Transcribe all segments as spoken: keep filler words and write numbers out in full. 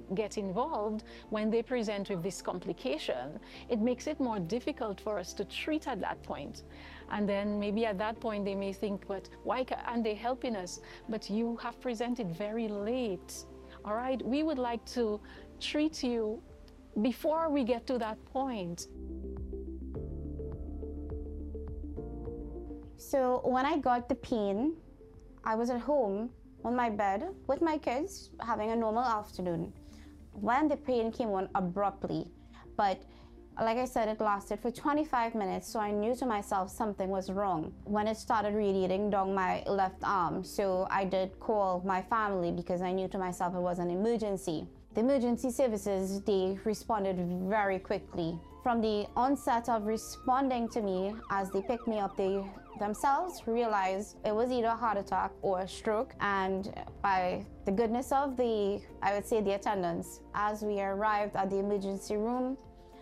get involved, when they present with this complication, it makes it more difficult for us to treat at that point. And then maybe at that point they may think, but why aren't they helping us? But you have presented very late. All right, we would like to treat you before we get to that point. So when I got the pain, I was at home on my bed with my kids having a normal afternoon when the pain came on abruptly. But like I said, it lasted for twenty-five minutes, so I knew to myself something was wrong when it started radiating down my left arm. So I did call my family because I knew to myself it was an emergency. The emergency services, they responded very quickly. From the onset of responding to me, as they picked me up, they themselves realized it was either a heart attack or a stroke. And by the goodness of the, I would say the attendants, as we arrived at the emergency room,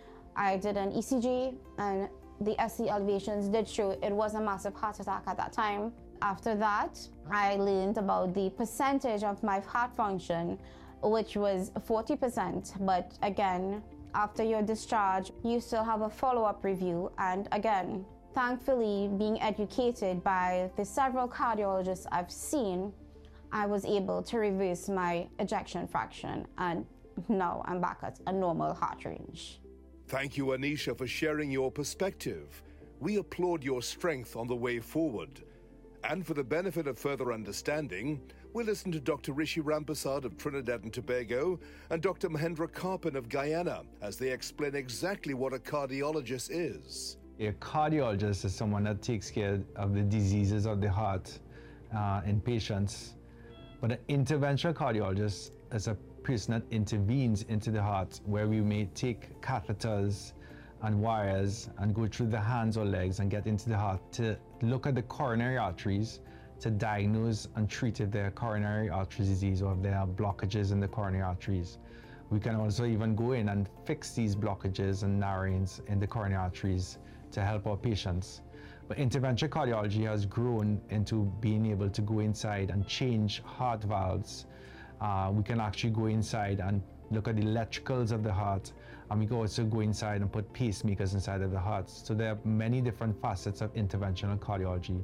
I did an E C G and the S C elevations did show it was a massive heart attack at that time. After that, I learned about the percentage of my heart function, which was forty percent. But again, after your discharge, you still have a follow-up review. And again, thankfully, being educated by the several cardiologists I've seen, I was able to reverse my ejection fraction. And now I'm back at a normal heart range. Thank you, Anisha, for sharing your perspective. We applaud your strength on the way forward. And for the benefit of further understanding, we'll listen to Doctor Rishi Rampasad of Trinidad and Tobago and Doctor Mahendra Karpan of Guyana as they explain exactly what a cardiologist is. A cardiologist is someone that takes care of the diseases of the heart uh, in patients. But an interventional cardiologist is a person that intervenes into the heart, where we may take catheters and wires and go through the hands or legs and get into the heart to look at the coronary arteries to diagnose and treat if there are coronary artery disease or if there are blockages in the coronary arteries. We can also even go in and fix these blockages and narrowings in the coronary arteries to help our patients. But interventional cardiology has grown into being able to go inside and change heart valves. Uh, we can actually go inside and look at the electricals of the heart, and we can also go inside and put pacemakers inside of the heart. So there are many different facets of interventional cardiology.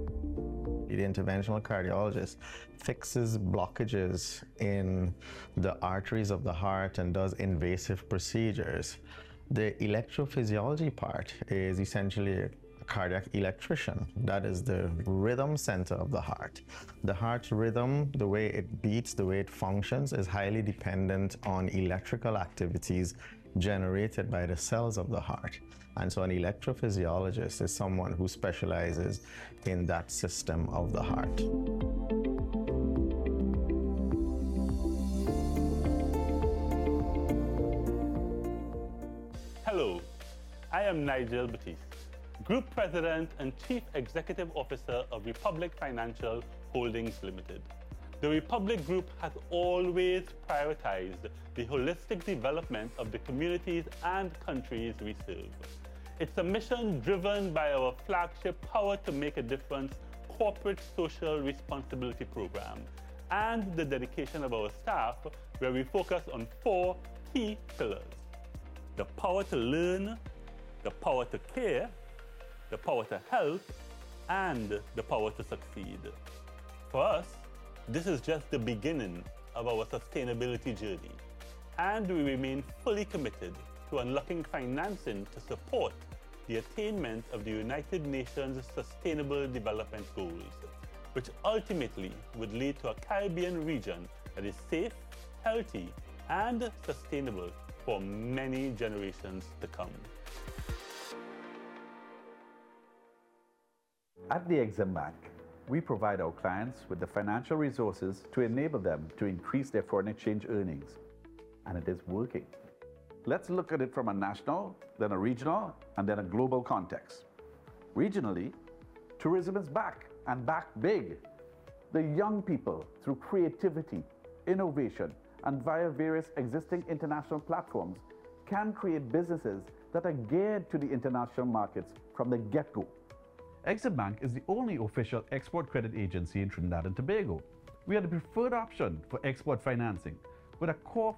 The interventional cardiologist fixes blockages in the arteries of the heart and does invasive procedures. The electrophysiology part is essentially a cardiac electrician. That is the rhythm center of the heart. The heart's rhythm, the way it beats, the way it functions, is highly dependent on electrical activities generated by the cells of the heart. And so an electrophysiologist is someone who specializes in that system of the heart. Hello, I am Nigel Batiste, Group President and Chief Executive Officer of Republic Financial Holdings Limited. The Republic Group has always prioritized the holistic development of the communities and countries we serve. It's a mission driven by our flagship Power to Make a Difference corporate social responsibility program and the dedication of our staff, where we focus on four key pillars: the power to learn, the power to care, the power to help, and the power to succeed. For us, this is just the beginning of our sustainability journey, and we remain fully committed to unlocking financing to support the attainment of the United Nations Sustainable Development Goals, which ultimately would lead to a Caribbean region that is safe, healthy, and sustainable for many generations to come. At the Exim Bank, we provide our clients with the financial resources to enable them to increase their foreign exchange earnings. And it is working. Let's look at it from a national, then a regional, and then a global context. Regionally, tourism is back, and back big. The young people, through creativity, innovation, and via various existing international platforms, can create businesses that are geared to the international markets from the get-go. Exim Bank is the only official export credit agency in Trinidad and Tobago. We are the preferred option for export financing, with a core